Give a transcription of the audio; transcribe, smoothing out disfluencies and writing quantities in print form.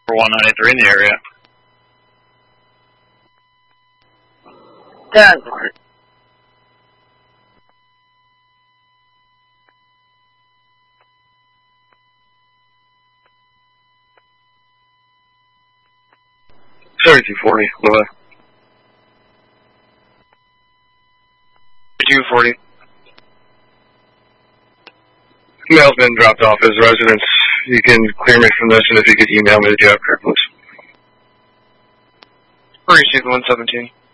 1983 in the area. 10. Sorry, 240, Louis. 240. Mail's been dropped off his residence. You can clear me from this, and if you could email me the job card, please. Precinct 117.